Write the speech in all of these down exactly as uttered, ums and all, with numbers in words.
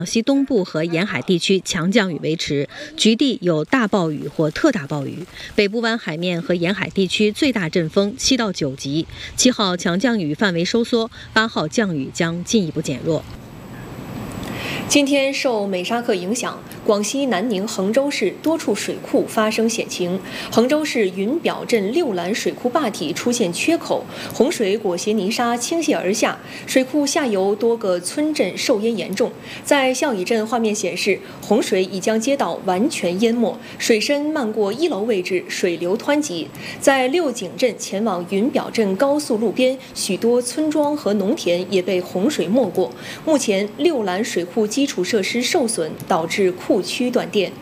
广西东部和沿海地区强降雨维持，局地有大暴雨或特大暴雨。北部湾海面和沿海地区最大阵风七到九级。七号强降雨范围收缩，八号降雨将进一步减弱。 今天受美沙克影响，广西南宁衡州市多处水库发生险情。衡州市云表镇六兰水库坝体出现缺口，洪水裹挟泥沙倾泻而下，水库下游多个村镇受淹严重。在孝乙镇，画面显示洪水已将街道完全淹没，水深漫过一楼位置，水流湍急。在六井镇前往云表镇高速路边，许多村庄和农田也被洪水没过。目前六兰水库基础设施受损，导致库区断电。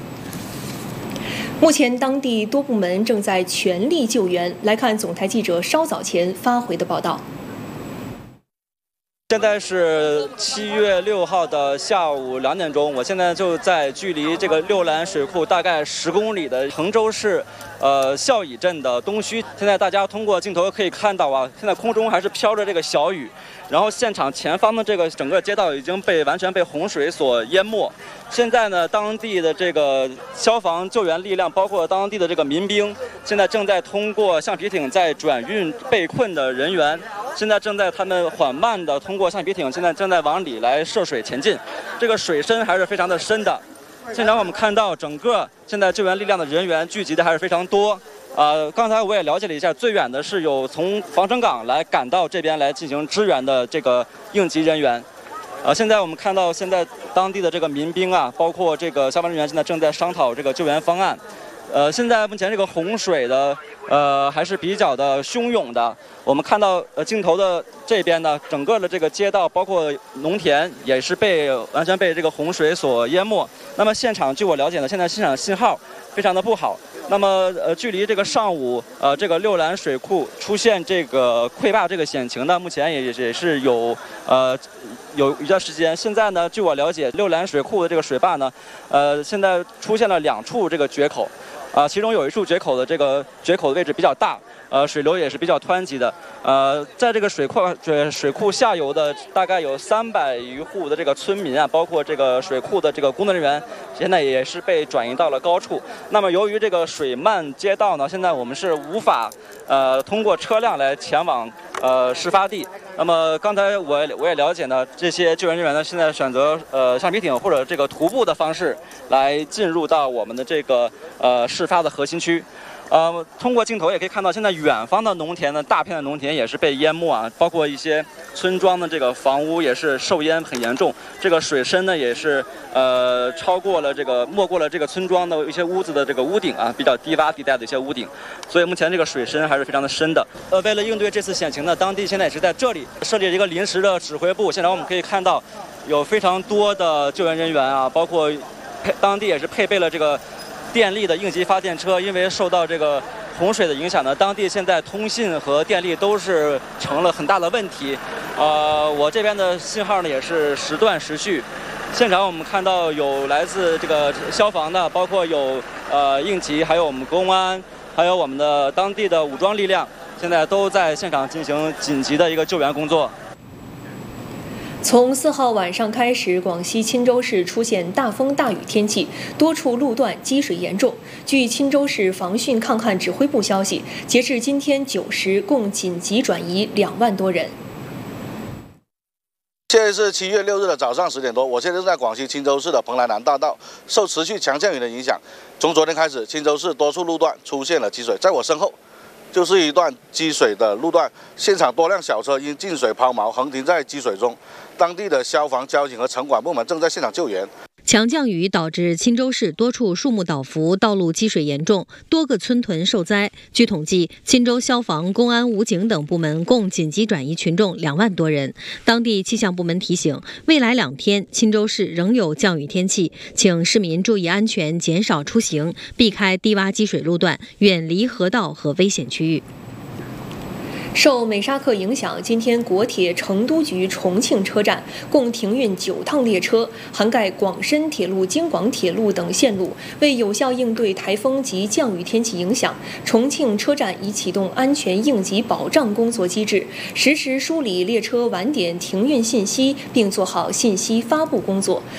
目前当地多部门正在全力救援。来看总台记者稍早前发回的报道。 现在是七月六号的下午两点钟，我现在就在距离这个六兰水库大概十公里的衡州市，呃孝乙镇的东区。现在大家通过镜头可以看到啊，现在空中还是飘着这个小雨，然后现场前方的这个整个街道已经被完全被洪水所淹没。现在呢，当地的这个消防救援力量，包括当地的这个民兵，现在正在通过橡皮艇在转运被困的人员。现在正在他们缓慢地通过橡皮艇，现在正在往里来涉水前进。这个水深还是非常的深的。现场我们看到整个现在救援力量的人员聚集的还是非常多。呃，刚才我也了解了一下，最远的是有从防城港来赶到这边来进行支援的这个应急人员。呃，现在我们看到现在当地的这个民兵啊，包括这个消防人员，现在正在商讨这个救援方案。呃，现在目前这个洪水的呃还是比较的汹涌的。我们看到呃镜头的这边呢，整个的这个街道包括农田也是被完全被这个洪水所淹没。那么现场据我了解呢，现在现场信号非常的不好。那么呃距离这个上午呃这个六兰水库出现这个溃坝这个险情呢，目前也也是有呃有一段时间。现在呢，据我了解，六兰水库的这个水坝呢，呃现在出现了两处这个决口。啊，其中有一处决口的这个决口的位置比较大，呃，水流也是比较湍急的。呃，在这个水库水水库下游的大概有三百余户的这个村民啊，包括这个水库的这个工作人员，现在也是被转移到了高处。那么由于这个水漫街道呢，现在我们是无法呃通过车辆来前往呃事发地。那么刚才我我也了解呢，这些救援人员呢，现在选择呃橡皮艇或者这个徒步的方式来进入到我们的这个呃事发的核心区。呃，通过镜头也可以看到，现在远方的农田呢，大片的农田也是被淹没啊，包括一些村庄的这个房屋也是受淹很严重。这个水深呢，也是呃超过了这个没过了这个村庄的一些屋子的这个屋顶啊，比较低洼地带的一些屋顶。所以目前这个水深还是非常的深的。呃，为了应对这次险情呢，当地现在也是在这里设立了一个临时的指挥部。现在我们可以看到，有非常多的救援人员啊，包括配当地也是配备了这个电力的应急发电车。因为受到这个洪水的影响呢，当地现在通信和电力都是成了很大的问题。呃，我这边的信号呢也是时断时续。现场我们看到有来自这个消防的，包括有呃应急，还有我们公安，还有我们的当地的武装力量，现在都在现场进行紧急的一个救援工作。 从四号晚上开始，广西钦州市出现大风大雨天气，多处路段积水严重。据钦州市防汛抗旱指挥部消息，截至今天九时，共紧急转移两万多人。 现在是七月六日的早上十点多，我现在正在广西钦州市的蓬莱南大道，受持续强降雨的影响，从昨天开始，钦州市多处路段出现了积水。在我身后就是一段积水的路段，现场多辆小车因进水抛锚横停在积水中，当地的消防、交警和城管部门正在现场救援。 强降雨导致钦州市多处树木倒伏，道路积水严重，多个村屯受灾。据统计，钦州消防、公安、武警等部门共紧急转移群众两万多人。当地气象部门提醒，未来两天钦州市仍有降雨天气，请市民注意安全，减少出行，避开低洼积水路段，远离河道和危险区域。 受美沙克影响，今天国铁成都局重庆车站共停运九趟列车，涵盖广深铁路、京广铁路等线路。为有效应对台风及降雨天气影响，重庆车站已启动安全应急保障工作机制，实时梳理列车晚点停运信息，并做好信息发布工作。